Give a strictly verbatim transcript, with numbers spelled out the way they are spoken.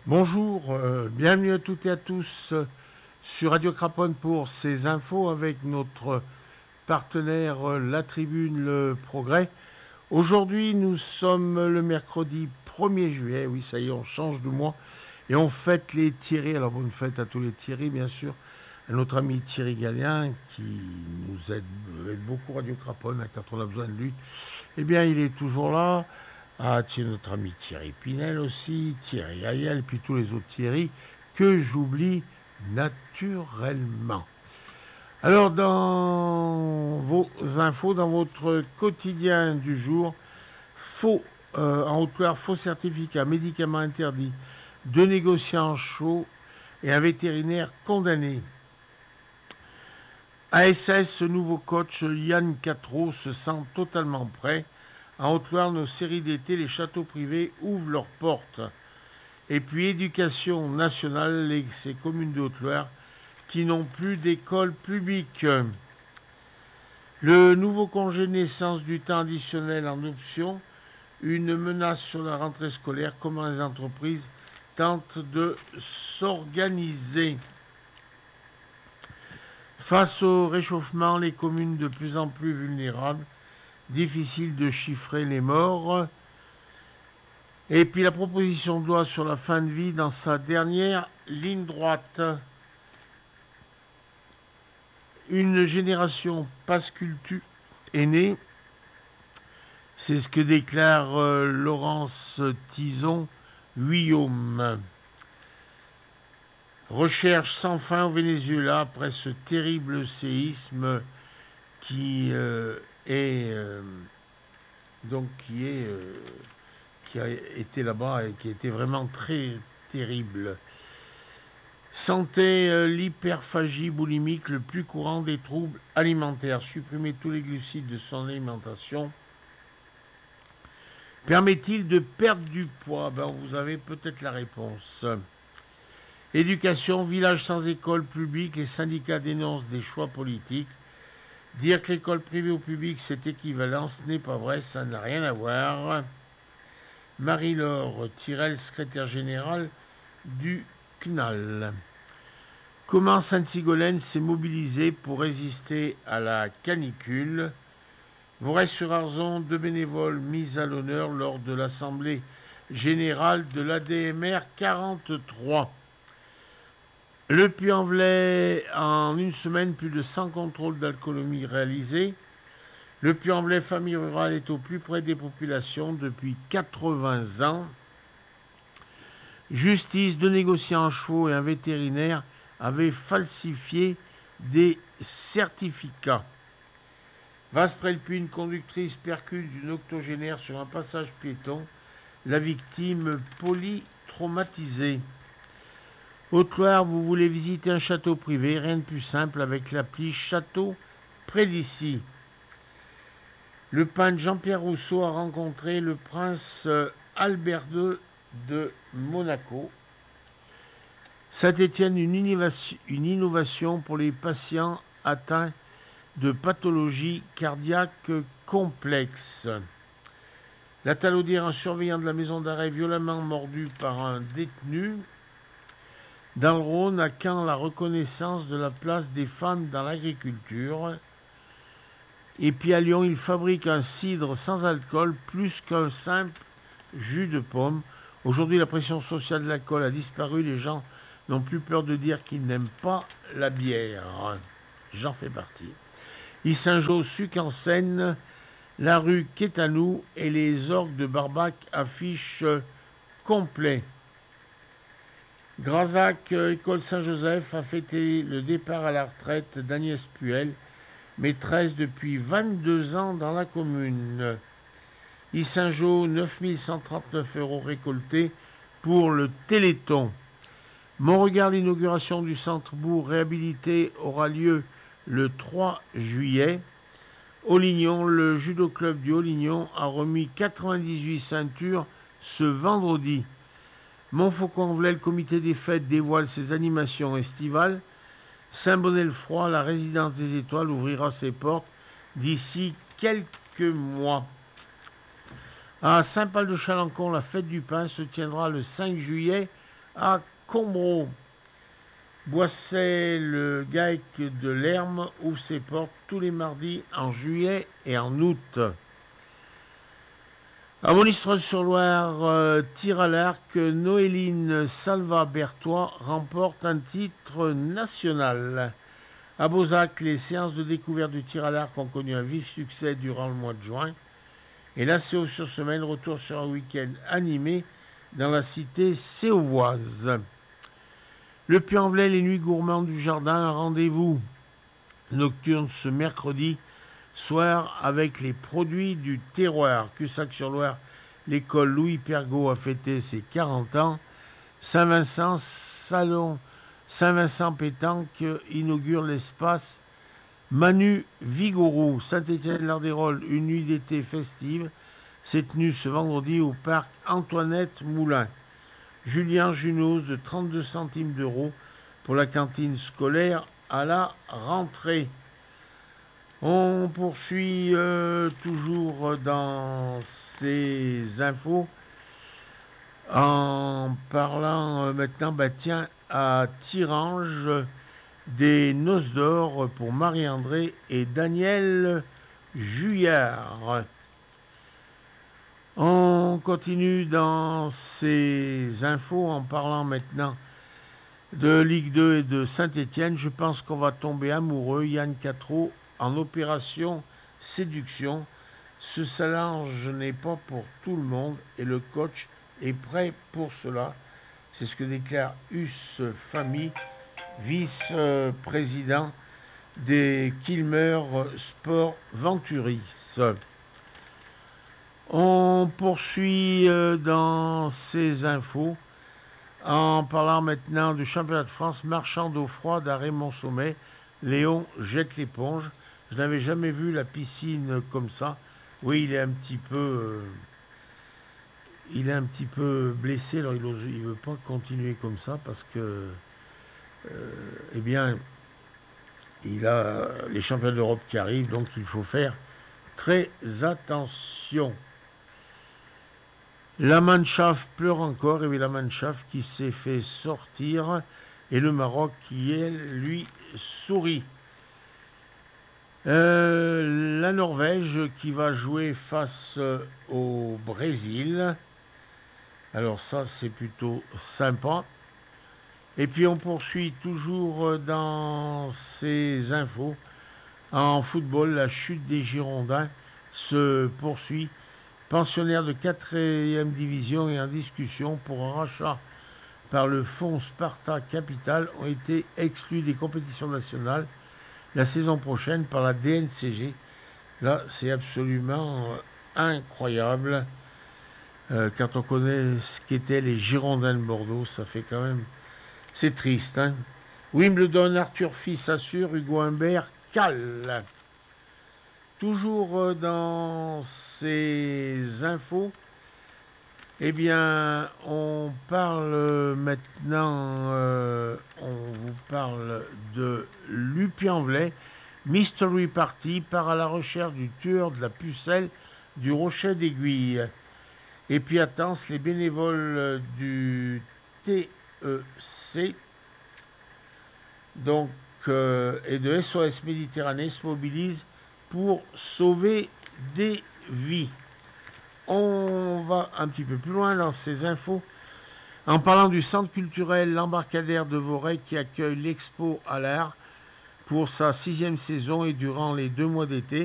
Bonjour, euh, bienvenue à toutes et à tous euh, sur Radio Craponne pour ces infos avec notre partenaire euh, La Tribune Le Progrès. Aujourd'hui, nous sommes le mercredi premier juillet, oui ça y est, on change de mois et on fête les Thierry. Alors bonne fête à tous les Thierry bien sûr, à notre ami Thierry Gallien qui nous aide, aide beaucoup Radio Craponne hein, quand on a besoin de lui. Eh bien il est toujours là. Ah, tiens, notre ami Thierry Pinel aussi, Thierry Ayel, puis tous les autres Thierry que j'oublie naturellement. Alors, dans vos infos, dans votre quotidien du jour, faux, euh, en Haute-Loire, faux certificat, médicaments interdits, deux négociants chauds et un vétérinaire condamné. A S S, ce nouveau coach Yann Catreau se sent totalement prêt. En Haute-Loire, nos séries d'été, les châteaux privés ouvrent leurs portes. Et puis éducation nationale, les, ces communes de Haute-Loire qui n'ont plus d'école publique. Le nouveau congé de naissance du temps additionnel en option, une menace sur la rentrée scolaire, comment les entreprises tentent de s'organiser. Face au réchauffement, les communes de plus en plus vulnérables, difficile de chiffrer les morts. Et puis la proposition de loi sur la fin de vie dans sa dernière ligne droite. Une génération passe culture est née. C'est ce que déclare euh, Laurence Tison-Guillaume. Recherche sans fin au Venezuela après ce terrible séisme qui euh, est euh, donc qui est euh, qui a été là-bas et qui était vraiment très terrible. Santé, euh, l'hyperphagie boulimique, le plus courant des troubles alimentaires. Supprimer tous les glucides de son alimentation. Permet-il de perdre du poids? Ben, vous avez peut-être la réponse. Éducation, village sans école publique, les syndicats dénoncent des choix politiques. Dire que l'école privée ou publique c'est équivalent, ce n'est pas vrai, ça n'a rien à voir. Marie-Laure Tirel, secrétaire générale du C N A L. Comment Sainte-Sigolène s'est mobilisée pour résister à la canicule. Vorey-sur-Arzon, deux bénévoles mis à l'honneur lors de l'Assemblée générale de l'A D M R quarante-trois. Le Puy-en-Velay, en une semaine, plus de cent contrôles d'alcoolémie réalisés. Le Puy-en-Velay Famille Rurale est au plus près des populations depuis quatre-vingts ans. Justice, deux négociants en chevaux et un vétérinaire avaient falsifié des certificats. Vasprel-Puy, une conductrice percute d'une octogénaire sur un passage piéton. La victime polytraumatisée. Haute-Loire, vous voulez visiter un château privé, rien de plus simple avec l'appli Château près d'ici. Le peintre Jean-Pierre Rousseau a rencontré le prince Albert deux de Monaco. Saint-Étienne, une innovation, une innovation pour les patients atteints de pathologies cardiaques complexes. La Talaudière, un surveillant de la maison d'arrêt violemment mordu par un détenu. Dans le Rhône, à Caen, la reconnaissance de la place des femmes dans l'agriculture. Et puis à Lyon, il fabrique un cidre sans alcool plus qu'un simple jus de pomme. Aujourd'hui, la pression sociale de l'alcool a disparu. Les gens n'ont plus peur de dire qu'ils n'aiment pas la bière. J'en fais partie. Yssingeaux, Suc en Seine, la rue Quétanou et les orgues de Barbac affichent complet. Grazac, école Saint-Joseph, a fêté le départ à la retraite d'Agnès Puel, maîtresse depuis vingt-deux ans dans la commune. Yssingeaux, neuf mille cent trente-neuf euros récoltés pour le Téléthon. Montregard, l'inauguration du centre-bourg réhabilité aura lieu le trois juillet. Aulignon, le judo club du Aulignon a remis quatre-vingt-dix-huit ceintures ce vendredi. Montfaucon-en-Velay, le comité des fêtes dévoile ses animations estivales. Saint-Bonnet-le-Froid, la résidence des étoiles, ouvrira ses portes d'ici quelques mois. À Saint-Paul-de-Chalancon, la fête du pain se tiendra le cinq juillet à Combreau. Boisset, le GAEC de l'Herme, ouvre ses portes tous les mardis en juillet et en août. À Monistrol-sur-Loire, euh, tir à l'arc, Noéline Salva-Bertois remporte un titre national. À Beauzac, les séances de découverte du tir à l'arc ont connu un vif succès durant le mois de juin. Et la Céaux-sur-Semaine retourne sur un week-end animé dans la cité séauvoise. Le Puy-en-Velay, les nuits gourmandes du jardin, un rendez-vous nocturne ce mercredi soir avec les produits du terroir. Cussac-sur-Loire, l'école Louis Pergaud a fêté ses quarante ans. Saint-Vincent, salon Saint-Vincent Pétanque inaugure l'espace Manu Vigouroux. Saint-Étienne-Lardérolles, une nuit d'été festive, s'est tenue ce vendredi au parc Antoinette Moulin. Julien Junos de trente-deux centimes d'euros pour la cantine scolaire à la rentrée. On poursuit euh, toujours dans ces infos en parlant euh, maintenant, bah tiens, à Tirange, des noces d'or pour Marie-André et Daniel Juillard. On continue dans ces infos en parlant maintenant de Ligue deux et de Saint-Étienne. Je pense qu'on va tomber amoureux. Yann Catreau en opération séduction. Ce challenge n'est pas pour tout le monde et le coach est prêt pour cela. C'est ce que déclare Us Famille, vice-président des Kilmer Sport Venturis. On poursuit dans ces infos en parlant maintenant du championnat de France marchand d'eau froide à Raymond-Sommet. Léon jette l'éponge. Je n'avais jamais vu la piscine comme ça. Oui, il est un petit peu, euh, il est un petit peu blessé. Alors il ne veut pas continuer comme ça parce que, euh, eh bien, il a les championnats d'Europe qui arrivent, donc il faut faire très attention. La Mannschaft pleure encore, et oui, la Mannschaft qui s'est fait sortir, et le Maroc qui, elle, lui, sourit. Euh, la Norvège qui va jouer face au Brésil. Alors ça, c'est plutôt sympa. Et puis on poursuit toujours dans ces infos. En football, la chute des Girondins se poursuit. Pensionnaires de quatrième division et en discussion pour un rachat par le fonds Sparta Capital ont été exclus des compétitions nationales la saison prochaine par la D N C G. Là, c'est absolument incroyable. Euh, quand on connaît ce qu'étaient les Girondins de Bordeaux, ça fait quand même... C'est triste, hein. Wimbledon, Arthur Fils assure, Hugo Humbert cale. Toujours dans ces infos, eh bien, on parle maintenant, euh, on vous parle de Lupian-Velay. Mystery Party part à la recherche du tueur de la pucelle du Rocher d'Aiguille. Et puis à Tence, les bénévoles du T E C donc, euh, et de S O S Méditerranée se mobilisent pour sauver des vies. On va un petit peu plus loin dans ces infos en parlant du centre culturel L'Embarcadère de Voray qui accueille l'Expo à l'art pour sa sixième saison et durant les deux mois d'été.